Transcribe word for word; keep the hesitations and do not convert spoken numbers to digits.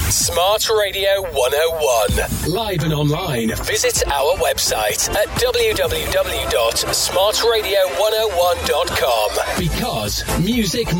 Smart Radio one oh one. Live and online. Visit our website at w w w dot smart radio one oh one dot com. Because music